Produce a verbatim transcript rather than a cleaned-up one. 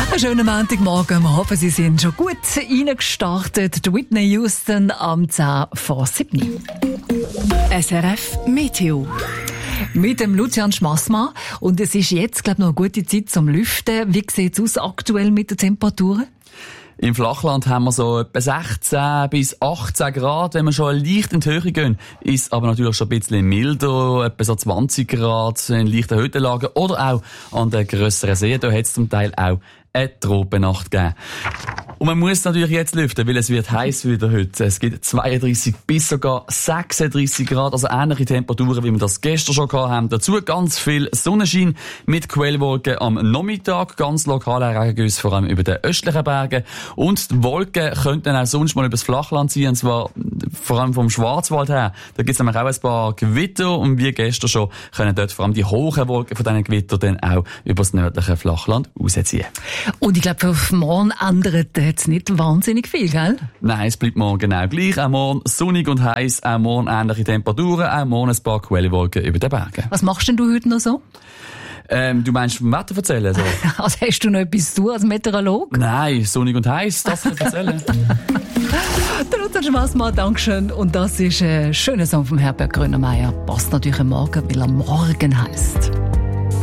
Einen schönen Montagmorgen. Wir hoffen, Sie sind schon gut reingestartet. Die Whitney Houston am zehn vor sieben. S R F Meteo. Mit dem Lucian Schmassmann. Und es ist jetzt, glaube ich, noch eine gute Zeit zum Lüften. Wie sieht es aus aktuell mit den Temperaturen? Im Flachland haben wir so etwa sechzehn bis achtzehn Grad. Wenn wir schon leicht in die Höhe gehen, ist aber natürlich schon ein bisschen milder, etwa so zwanzig Grad in leichten Höhenlagen oder auch an den grösseren Seen. Da hat es zum Teil auch eine Tropennacht gegeben. Und man muss natürlich jetzt lüften, weil es wird heiß wieder heute. Es gibt zweiunddreissig bis sogar sechsunddreissig Grad, also ähnliche Temperaturen, wie wir das gestern schon gehabt haben. Dazu ganz viel Sonnenschein mit Quellwolken am Nachmittag, ganz lokale Regengüsse, vor allem über den östlichen Bergen. Und die Wolken könnten auch sonst mal übers Flachland ziehen, und zwar vor allem vom Schwarzwald her. Da gibt es nämlich auch ein paar Gewitter und wie gestern schon können dort vor allem die hohen Wolken von diesen Gewittern dann auch über das nördliche Flachland rausziehen. Und ich glaube, für morgen ändert jetzt nicht wahnsinnig viel, gell? Nein, es bleibt morgen genau gleich. Auch morgen sonnig und heiß, auch morgen ähnliche Temperaturen, auch morgen ein paar Quellwolken über den Bergen. Was machst denn du heute noch so? Ähm, du meinst vom Wetter erzählen? So? Also hast du noch etwas zu tun als Meteorolog? Nein, sonnig und heiß, das kann ich erzählen. Der Lucian Schmassmann, Dankeschön. Und das ist ein schöner Song vom Herbert Grönemeyer. Passt natürlich am Morgen, weil er morgen heisst.